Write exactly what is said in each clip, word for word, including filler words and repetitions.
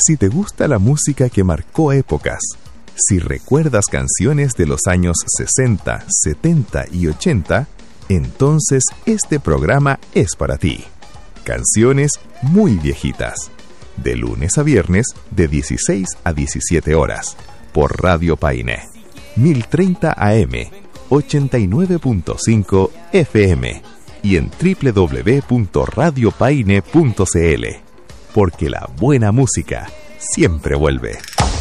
Si te gusta la música que marcó épocas, si recuerdas canciones de los años sesenta, setenta y ochenta, entonces este programa es para ti. Canciones muy viejitas. De lunes a viernes, de dieciséis a diecisiete horas, por Radio Paine. mil treinta A M, ochenta y nueve punto cinco F M y en doble u doble u doble u punto radio paine punto c l. Porque la buena música siempre vuelve.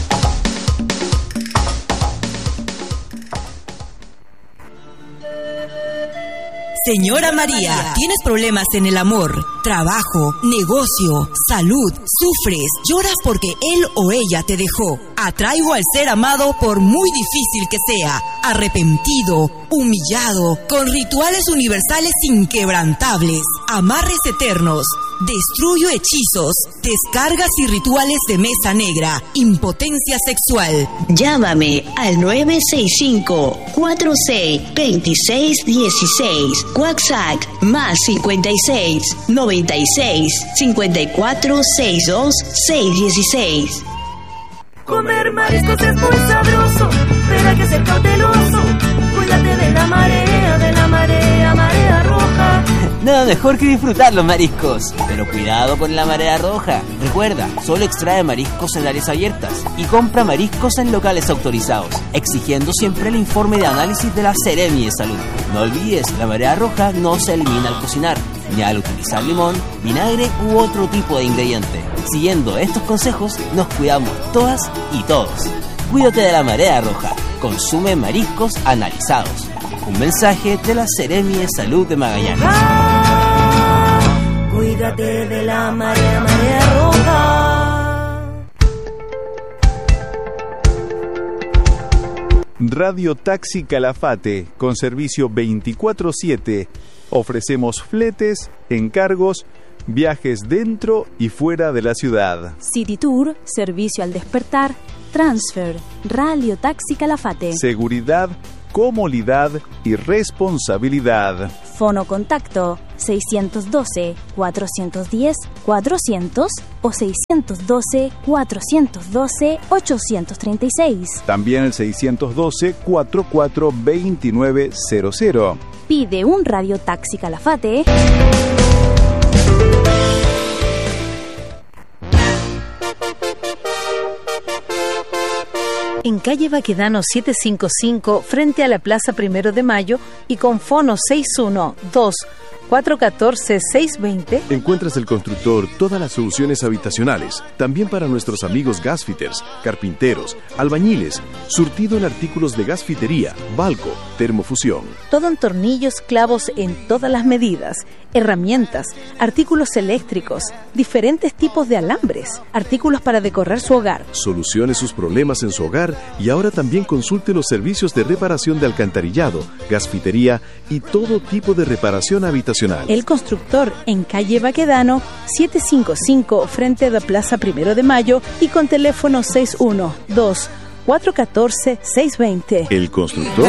Señora María, ¿tienes problemas en el amor, trabajo, negocio, salud? ¿Sufres? ¿Lloras porque él o ella te dejó? Atraigo al ser amado por muy difícil que sea, arrepentido, humillado, con rituales universales inquebrantables, amarres eternos, destruyo hechizos, descargas y rituales de mesa negra, impotencia sexual. Llámame al nueve seis cinco, cuatro seis, dos seis uno seis. WhatsApp más cincuenta y seis, noventa y seis, cincuenta y cuatro, sesenta y dos, seiscientos dieciséis. Comer mariscos es muy sabroso, pero hay que ser cauteloso. Cuídate de la marea, de la marea, marea roja. Nada mejor que disfrutar los mariscos. Pero cuidado con la marea roja. Recuerda, solo extrae mariscos en áreas abiertas y compra mariscos en locales autorizados, exigiendo siempre el informe de análisis de la Seremi de Salud. No olvides, la marea roja no se elimina al cocinar, ni al utilizar limón, vinagre u otro tipo de ingrediente. Siguiendo estos consejos, nos cuidamos todas y todos. Cuídate de la marea roja. Consume mariscos analizados. Un mensaje de la Seremi de Salud de Magallanes. Ah, cuídate de la marea, marea roja. Radio Taxi Calafate, con servicio veinticuatro siete. Ofrecemos fletes, encargos, viajes dentro y fuera de la ciudad. City Tour, servicio al despertar, transfer, Radio Taxi Calafate. Seguridad, comodidad y responsabilidad. Fono contacto seiscientos doce, cuatrocientos diez, cuatrocientos o seiscientos doce, cuatrocientos doce, ochocientos treinta y seis. También el seiscientos doce, cuarenta y cuatro, veintinueve cero cero. Pide un Radio Taxi Calafate. En calle Baquedano setecientos cincuenta y cinco, frente a la Plaza Primero de Mayo y con fono seis uno dos, cuatro uno cuatro, seis dos cero. Encuentras el constructor todas las soluciones habitacionales, también para nuestros amigos gasfitters, carpinteros, albañiles, surtido en artículos de gasfitería, balco, termofusión. Todo en tornillos, clavos en todas las medidas, herramientas, artículos eléctricos, diferentes tipos de alambres, artículos para decorar su hogar. Solucione sus problemas en su hogar y ahora también consulte los servicios de reparación de alcantarillado, gasfitería y todo tipo de reparación habitacional. El constructor en calle Baquedano setecientos cincuenta y cinco, frente a la Plaza Primero de Mayo y con teléfono seis uno dos, cuatro uno cuatro, seis dos cero. El constructor.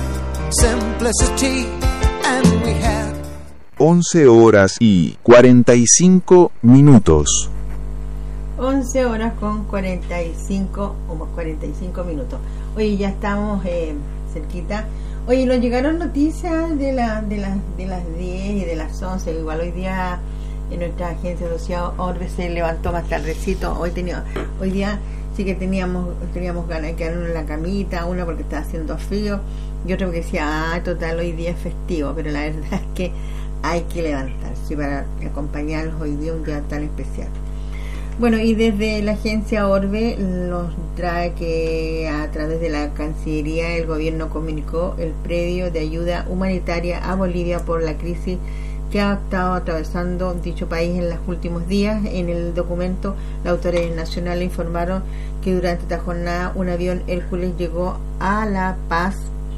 once horas y cuarenta y cinco minutos. once horas con cuarenta y cinco, o cuarenta y cinco minutos. Oye, ya estamos eh, cerquita. Oye, nos llegaron noticias de, la, de, las, de las diez y de las once. Igual hoy día en nuestra agencia social Orbe se levantó más tardecito. Hoy, tenía, hoy día sí que teníamos teníamos ganas de quedarnos en la camita, una porque está haciendo frío y otra porque decía, ah, total, hoy día es festivo. Pero la verdad es que hay que levantarse para acompañarlos hoy día, un día tan especial. Bueno, y desde la agencia Orbe nos trae que a través de la Cancillería el gobierno comunicó el previo de ayuda humanitaria a Bolivia por la crisis que ha estado atravesando dicho país en los últimos días. En el documento, las autoridades nacionales informaron que durante esta jornada un avión Hércules llegó a La Paz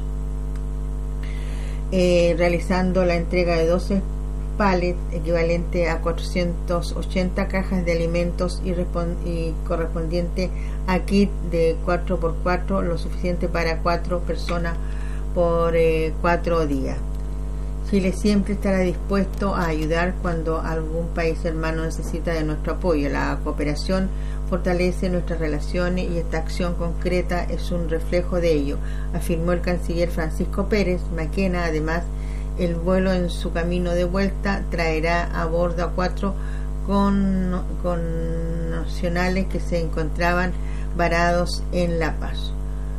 eh, realizando la entrega de doce pallet equivalente a cuatrocientas ochenta cajas de alimentos y, y correspondiente a kit de cuatro por cuatro, lo suficiente para cuatro personas por eh, cuatro días. Chile siempre estará dispuesto a ayudar cuando algún país hermano necesita de nuestro apoyo. La cooperación fortalece nuestras relaciones y esta acción concreta es un reflejo de ello, afirmó el canciller Francisco Pérez Maquena. Además, el vuelo en su camino de vuelta traerá a bordo a cuatro con, con nacionales que se encontraban varados en La Paz.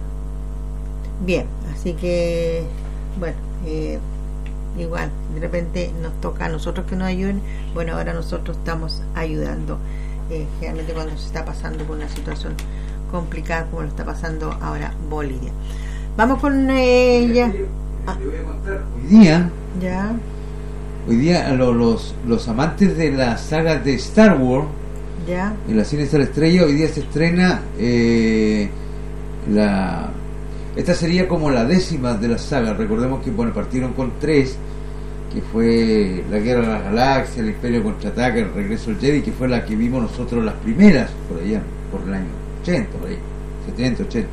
Bien, así que, bueno, eh, igual, de repente nos toca a nosotros que nos ayuden. Bueno, ahora nosotros estamos ayudando, eh, generalmente cuando se está pasando por una situación complicada como lo está pasando ahora Bolivia. Vamos con ella. Eh, ah. Le voy a contar. Hoy día, ya. Hoy día los, los, los amantes de la saga de Star Wars, ya, en la Cine Star Estrella, hoy día se estrena eh, la... Esta sería como la décima de la saga. Recordemos que bueno, partieron con tres, que fue la Guerra de las Galaxias, el Imperio Contraataca, el Regreso del Jedi, que fue la que vimos nosotros las primeras, por allá, por el año ochenta, por ahí, setenta, ochenta.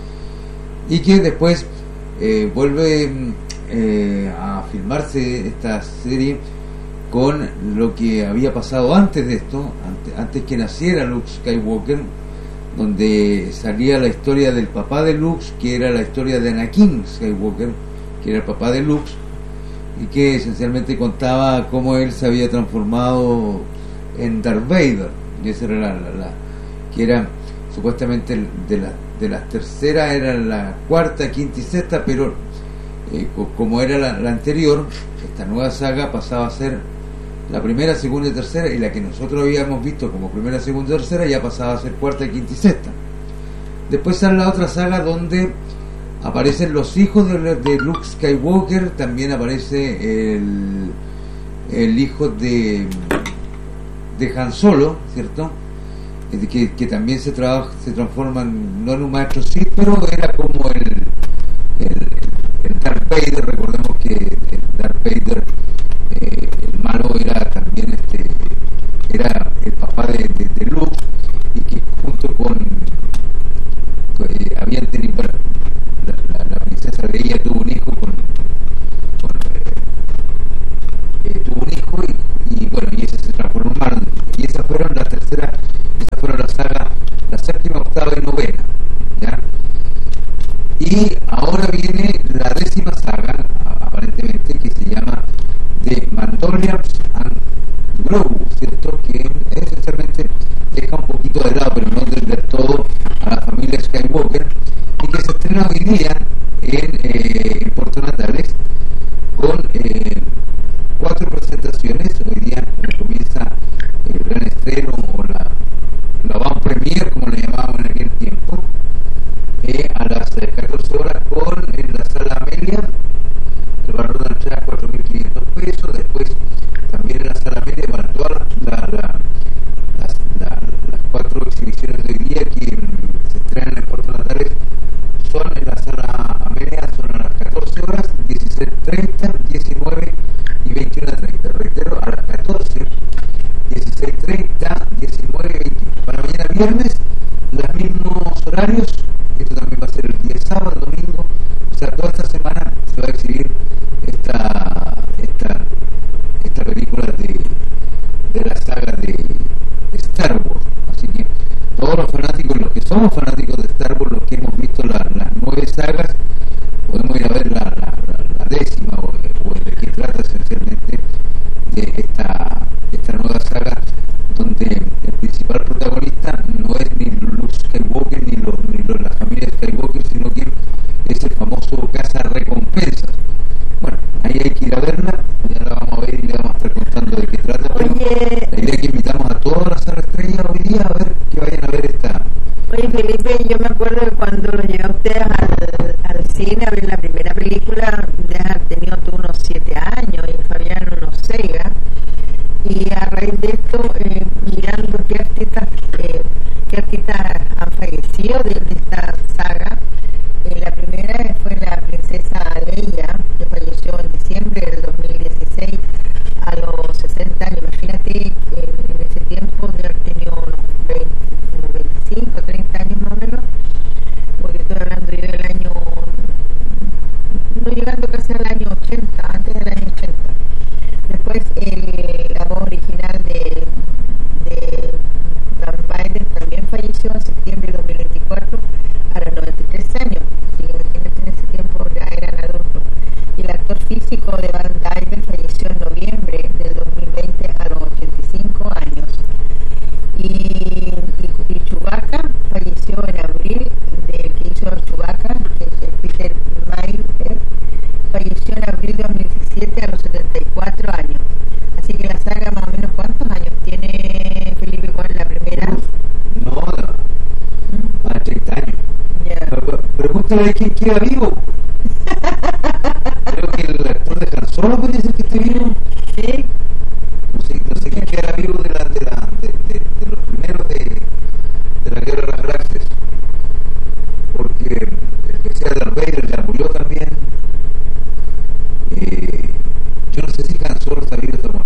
Y que después eh, vuelve eh, a filmarse esta serie con lo que había pasado antes de esto, antes, antes que naciera Luke Skywalker, donde salía la historia del papá de Luke, que era la historia de Anakin Skywalker, que era el papá de Luke, y que esencialmente contaba cómo él se había transformado en Darth Vader. Y esa era la, la, la que era supuestamente de la de las terceras, era la cuarta, quinta y sexta, pero eh, como era la, la anterior, esta nueva saga pasaba a ser la primera, segunda y tercera, y la que nosotros habíamos visto como primera, segunda y tercera ya pasaba a ser cuarta, quinta y sexta. Después sale la otra saga donde aparecen los hijos de, de Luke Skywalker, también aparece el, el hijo de de Han Solo, ¿cierto? Que, que también se trabaja, se transforman no en un maestro sí, pero era como el, el, el Darth Vader. Recordemos que el Darth Vader, eh, el malo, era también este era el papá de, de, de Luke, y que junto con eh, habían tenido, bueno, la, la, la princesa Leia tuvo un hijo con, con eh, tuvo un hijo y, y bueno, y ese se transformó en malo, y esas fueron las terceras, esas fueron las sagas, la séptima, octava y novena, ¿ya? Y ahora viene la décima saga, aparentemente, que se llama The Mandalorians and Grogu, ¿cierto? Que esencialmente deja un poquito de lado, pero no del todo, a la familia Skywalker, y que se estrena hoy día en, eh, en Puerto Natales con eh, cuatro presentaciones. Hoy día comienza el gran estreno, o la, la van premier, como le llamábamos en aquel tiempo, eh, a las eh, catorce horas con en la sala Amelia. El valor de la entrada es cuatro mil quinientos pesos. Después también en la sala Amelia, para todas la, la, las, la, las cuatro exhibiciones de hoy día que se estrenan en Puerto Natales son en la sala Amelia, son a las catorce horas, dieciséis treinta, diecinueve y veintiuno treinta. Reitero, a las catorce, dieciséis treinta, diecinueve y veintiuno. Para mañana viernes, los mismos horarios. Esto también va a ser el día sábado, domingo. O sea, toda esta semana se va a exhibir esta esta, esta película de, de la saga de Star Wars. Así que todos los fanáticos, los que somos fanáticos de Star Wars, los que hemos visto la, las nueve sagas, podemos ir a ver la, la, la, la décima, o, o de qué trata esencialmente de esta, esta nueva saga, donde el principal protagonista no es ni Luke Skywalker ni, lo, ni lo, la familia Skywalker, sino que es el famoso cazarrecompensas. Bueno, ahí hay que ir a verla, ya la vamos a ver y le vamos a estar contando de qué trata. Oye, la idea es que invitamos a todas las salas estrellas hoy día a ver, que vayan a ver esta. Oye, Felipe, yo me acuerdo que cuando lo llevé a ustedes al, al cine a ver la primera película, ya han tenido tú unos siete años y Fabián unos seis, ¿eh? Y a raíz de esto, eh, mirando qué artistas, eh, qué artistas han fallecido de, de esta saga, eh, la primera fue la princesa Leia, que falleció en diciembre del dos mil dieciséis a los sesenta años. Imagínate, eh, en ese tiempo de haber tenido unos veinte, unos veinticinco, treinta años más o menos, porque estoy pregúntale a quién queda vivo. Creo que el actor de Han Solo puede ser que esté vivo. Sí. No sé, no sé quién queda vivo de, la, de, la, de, de, de los primeros de, de la Guerra de las Galaxias. Porque el que sea Darth Vader ya murió también. Eh, yo no sé si Han Solo está vivo o no.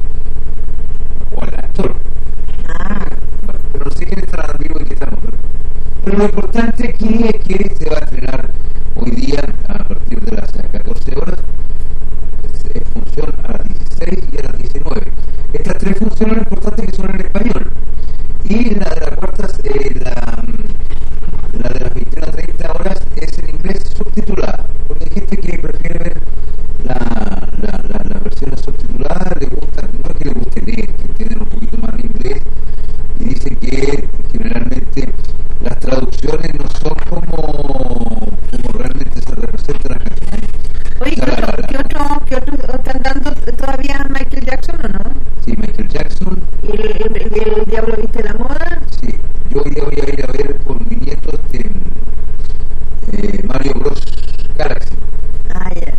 O el actor. Ah. Bueno, pero no sé quién está vivo y quién está muerto. Pero lo importante aquí es que se va a estrenar hoy día a partir de las catorce horas. Es función a las dieciséis y a las diecinueve. Estas tres funciones lo importante que son en español. Y la de las cuartas, eh, la, la de las veintiuna a treinta horas es en inglés subtitulada. Porque hay gente que prefiere ver la, la, la, la versión subtitulada, le gusta, no es que le guste leer, que entienden un poquito más de inglés, y dice que generalmente las traducciones no son como, como realmente se representa la canción. Oye, ¿qué otro, ¿qué otro, qué otro están dando todavía Michael Jackson o no? Sí, Michael Jackson. ¿Y el, el, el, el Diablo Viste la Moda? Sí, yo hoy día voy a ir a ver por mi nieto este, eh, Mario Bros. Galaxy. Ah, ya.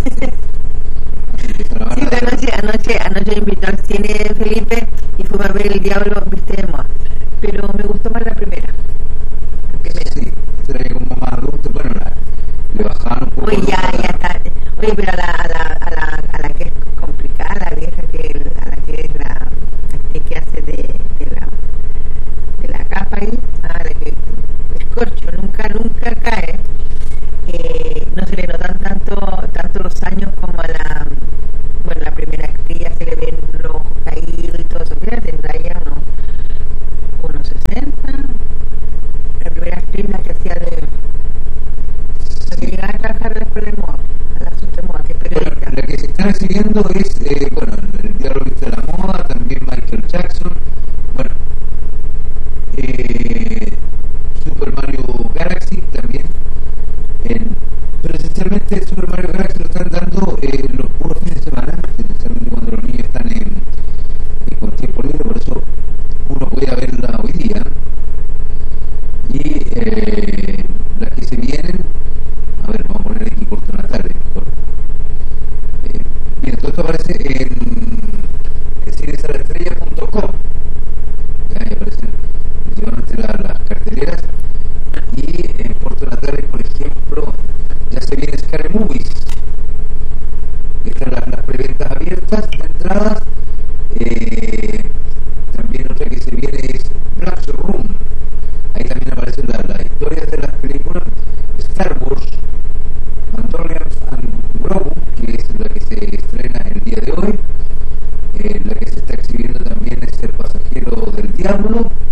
Sí, pero anoche, anoche, anoche invitó al cine Felipe y fuimos a ver el Diablo Viste de Moda. Pero me gustó más la primera. La primera. Sí, trae como más adulto, bueno, la, le bajaron un poco. Oye, ya, ya está. Oye, pero a la, a la, a la, a la que es complicada, la vieja, que, a la que es la actriz que hace de, de la de la capa ahí, a la que escorcho, nunca, nunca cae. Eh, no se le notan tanto, tanto los años como a la, bueno, la primera actriz ya se le ven los ojos caídos y todo eso. Mira, tendrá ya unos, unos sesenta. La primera actriz, la que hacía de, la que llegaba a trabajar después de moda, a la asunto de moda, que es periodista. La que se está recibiendo es, eh, bueno, el Diablo Viste la Moda, también Michael Jackson, bueno, eh, Super Mario Galaxy también. En, pero esencialmente Super Mario Galaxy lo están dando eh, los puros fines de semana, especialmente cuando los niños están en, en, con tiempo libre, por eso uno puede verla hoy día. Y eh, las que se vienen, a ver, vamos a poner aquí Corto Natales mejor. Eh, mira, todo esto aparece en, en cines a la estrella punto com. Ahí aparecen principalmente la, las carteleras. Y en Puerto Natales, por ejemplo, ya se viene Scary Movies. Están las, las preventas abiertas de entradas. Eh, también otra que se viene es Black Room. Ahí también aparecen las la historias de las películas. Star Wars, Mandalorian and Grogu, que es la que se estrena el día de hoy. Eh, la que se está exhibiendo también es El Pasajero del Diablo.